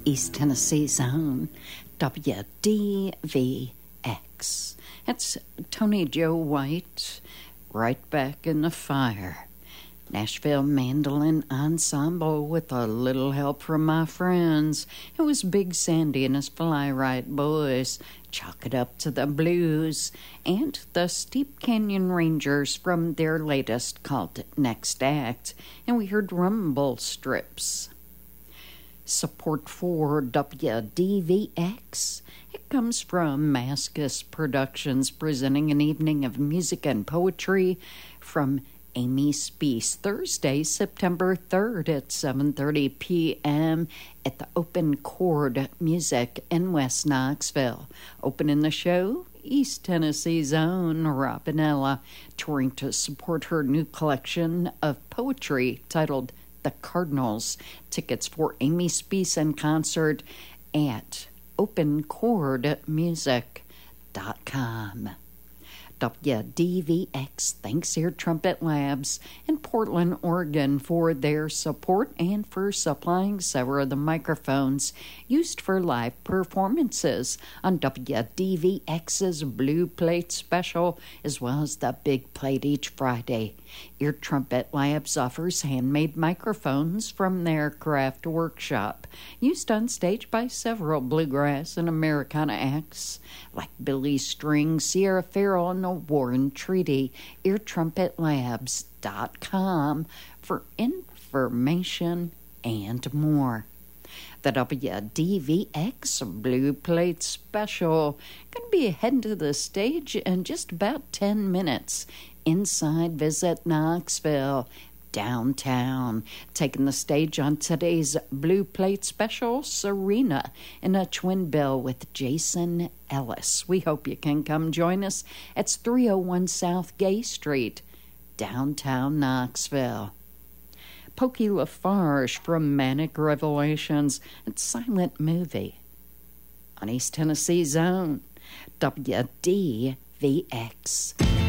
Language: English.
East Tennessee's own WDVX. It's Tony Joe White, right back in the fire. Nashville Mandolin Ensemble with a little help from my friends. It was Big Sandy and his Fly Right Boys. Chalk it up to the blues. And the Steep Canyon Rangers from their latest called Next Act. And we heard Rumble Strips. Support for WDVX. It comes from Mascus Productions presenting an evening of music and poetry from Amy Speece, Thursday, September 3rd at 7:30 p.m. at the Open Chord Music in West Knoxville. Opening the show, East Tennessee's own Robinella, touring to support her new collection of poetry titled The Cardinals. Tickets for Amy Speece in concert at openchordmusic.com. WDVX thanks Air Trumpet Labs in Portland, Oregon for their support and for supplying several of the microphones used for live performances on WDVX's Blue Plate Special, as well as the Big Plate each Friday. Air Trumpet Labs offers handmade microphones from their craft workshop, used on stage by several bluegrass and Americana acts like Billy String, Sierra Farrell, and the Warren Treaty. EarTrumpetLabs.com for information and more. The WDVX Blue Plate Special going to be heading to the stage in just about 10 minutes. Inside Visit Knoxville, downtown. Taking the stage on today's Blue Plate Special, Serena in a twin bill with Jason Ellis. We hope you can come join us. It's 301 South Gay Street, downtown Knoxville. Pokey Lafarge from Manic Revelations. It's Silent Movie on East Tennessee's own WDVX.